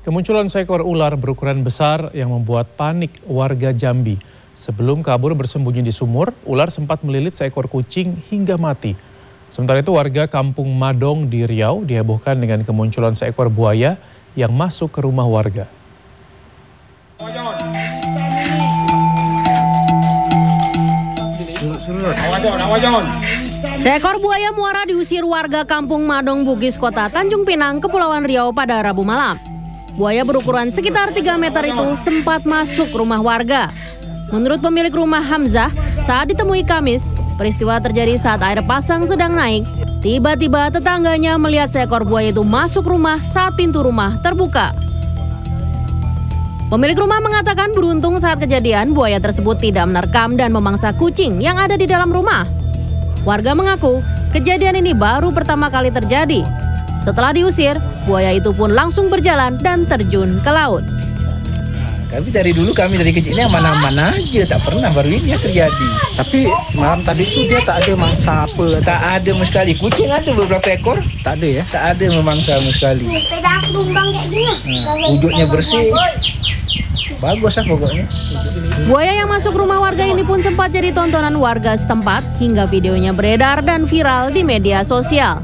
Kemunculan seekor ular berukuran besar yang membuat panik warga Jambi. Sebelum kabur bersembunyi di sumur, ular sempat melilit seekor kucing hingga mati. Sementara itu warga Kampung Madong di Riau dihebohkan dengan kemunculan seekor buaya yang masuk ke rumah warga. Seekor buaya muara diusir warga Kampung Madong Bugis, Kota Tanjung Pinang, Kepulauan Riau pada Rabu malam. Buaya berukuran sekitar 3 meter itu sempat masuk rumah warga. Menurut pemilik rumah Hamzah, saat ditemui Kamis, peristiwa terjadi saat air pasang sedang naik. Tiba-tiba tetangganya melihat seekor buaya itu masuk rumah saat pintu rumah terbuka. Pemilik rumah mengatakan beruntung saat kejadian buaya tersebut tidak menerkam dan memangsa kucing yang ada di dalam rumah. Warga mengaku kejadian ini baru pertama kali terjadi. Setelah diusir, buaya itu pun langsung berjalan dan terjun ke laut. Kami dari kecilnya aman-aman aja, tak pernah baru ini terjadi. Tapi malam tadi itu dia tak ada mangsa apa? Tak ada sama sekali. Kucing ada beberapa ekor? Tak ada ya? Tak ada memangsa sama sekali. Wujudnya bersih. Bagus lah pokoknya. Buaya yang masuk rumah warga ini pun sempat jadi tontonan warga setempat hingga videonya beredar dan viral di media sosial.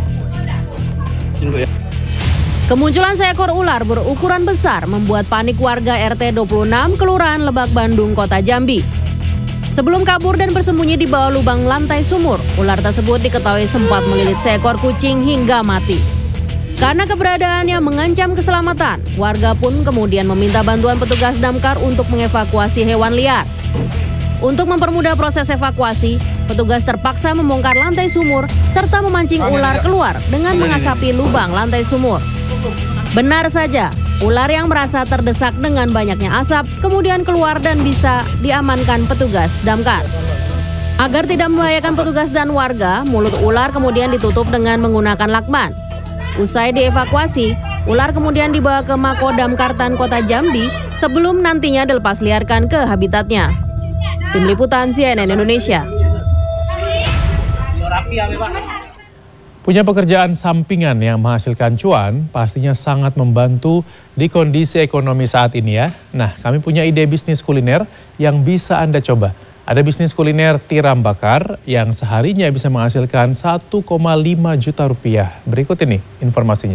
Kemunculan seekor ular berukuran besar membuat panik warga RT 26 Kelurahan Lebak Bandung, Kota Jambi. Sebelum kabur dan bersembunyi di bawah lubang lantai sumur, ular tersebut diketahui sempat melilit seekor kucing hingga mati. Karena keberadaannya mengancam keselamatan, warga pun kemudian meminta bantuan petugas damkar untuk mengevakuasi hewan liar. Untuk mempermudah proses evakuasi, petugas terpaksa membongkar lantai sumur serta memancing ular keluar dengan mengasapi lubang lantai sumur. Benar saja, ular yang merasa terdesak dengan banyaknya asap kemudian keluar dan bisa diamankan petugas damkar. Agar tidak membahayakan petugas dan warga, mulut ular kemudian ditutup dengan menggunakan lakban. Usai dievakuasi, ular kemudian dibawa ke Mako Damkartan Kota Jambi sebelum nantinya dilepas liarkan ke habitatnya. Tim Liputan CNN Indonesia. Punya pekerjaan sampingan yang menghasilkan cuan pastinya sangat membantu di kondisi ekonomi saat ini ya. Nah, kami punya ide bisnis kuliner yang bisa Anda coba. Ada bisnis kuliner tiram bakar yang seharinya bisa menghasilkan 1,5 juta rupiah. Berikut ini informasinya.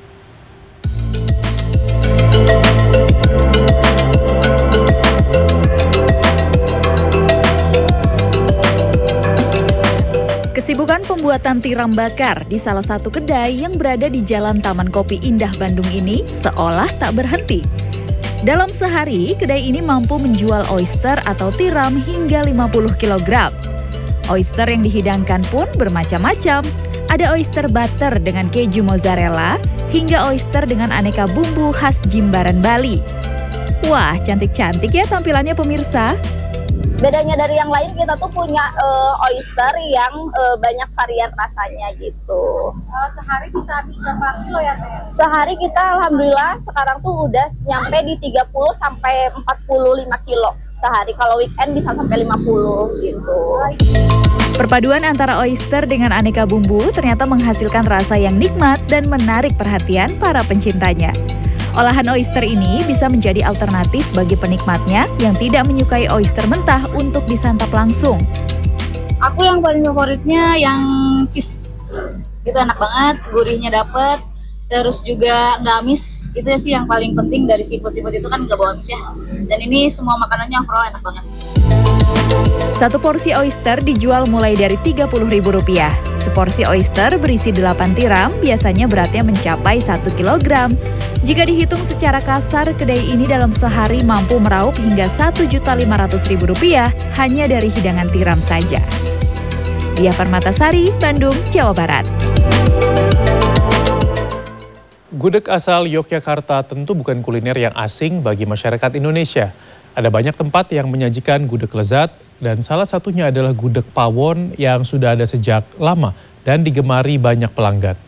Kesibukan pembuatan tiram bakar di salah satu kedai yang berada di Jalan Taman Kopi Indah Bandung ini seolah tak berhenti. Dalam sehari, kedai ini mampu menjual oyster atau tiram hingga 50 kg. Oyster yang dihidangkan pun bermacam-macam. Ada oyster butter dengan keju mozzarella, hingga oyster dengan aneka bumbu khas Jimbaran Bali. Wah, cantik-cantik ya tampilannya pemirsa. Bedanya dari yang lain, kita tuh punya oyster yang banyak varian rasanya gitu. Sehari bisa habis berapa kilo ya Teh? Sehari kita alhamdulillah sekarang tuh udah nyampe di 30 sampai 45 kilo sehari. Kalau weekend bisa sampai 50 gitu. Perpaduan antara oyster dengan aneka bumbu ternyata menghasilkan rasa yang nikmat dan menarik perhatian para pencintanya. Olahan oyster ini bisa menjadi alternatif bagi penikmatnya yang tidak menyukai oyster mentah untuk disantap langsung. Aku yang paling favoritnya yang cheese. Itu enak banget, gurihnya dapet, terus juga nggak amis. Itu sih yang paling penting dari seafood itu kan nggak bau amis ya. Dan ini semua makanannya overall enak banget. Satu porsi oyster dijual mulai dari Rp30.000. Seporsi oyster berisi 8 tiram, biasanya beratnya mencapai 1 kg. Jika dihitung secara kasar, kedai ini dalam sehari mampu meraup hingga Rp1.500.000 hanya dari hidangan tiram saja. Diah Permatasari, Bandung, Jawa Barat. Gudeg asal Yogyakarta tentu bukan kuliner yang asing bagi masyarakat Indonesia. Ada banyak tempat yang menyajikan gudeg lezat dan salah satunya adalah gudeg pawon yang sudah ada sejak lama dan digemari banyak pelanggan.